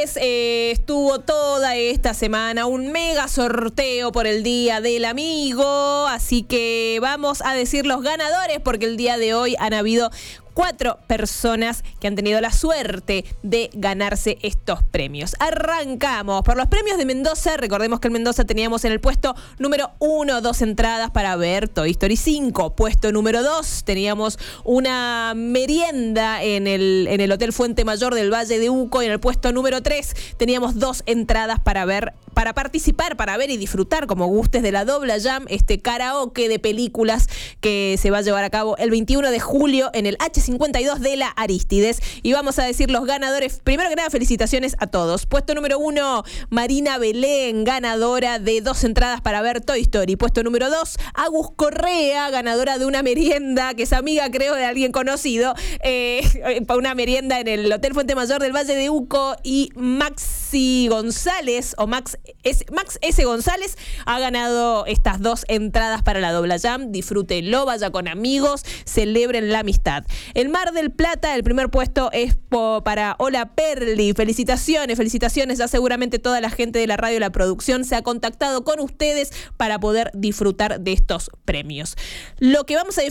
Estuvo toda esta semana un mega sorteo por el Día del Amigo, así que vamos a decir los ganadores porque el día de hoy han habido 4 personas que han tenido la suerte de ganarse estos premios. Arrancamos por los premios de Mendoza. Recordemos que en Mendoza teníamos en el puesto número 1 2 entradas para ver Toy Story 5. Puesto número 2 teníamos una merienda en el Hotel Fuente Mayor del Valle de Uco. Y en el puesto número 3 teníamos 2 entradas para participar, para ver y disfrutar como gustes de la Dobla Jam, este karaoke de películas que se va a llevar a cabo el 21 de julio en el H52 de la Arístides. Y vamos a decir los ganadores. Primero que nada, felicitaciones a todos. Puesto número 1, Marina Belén, ganadora de 2 entradas para ver Toy Story. Puesto número 2, Agus Correa, ganadora de una merienda, que es amiga, creo, de alguien conocido, para una merienda en el Hotel Fuente Mayor del Valle de Uco. Y Maxi González, o Max S. González, ha ganado estas 2 entradas para la Dobla Jam. Disfrútenlo, vaya con amigos, celebren la amistad. En Mar del Plata, el primer puesto es para Hola Perli. Felicitaciones. Ya seguramente toda la gente de la radio y la producción se ha contactado con ustedes para poder disfrutar de estos premios. Lo que vamos a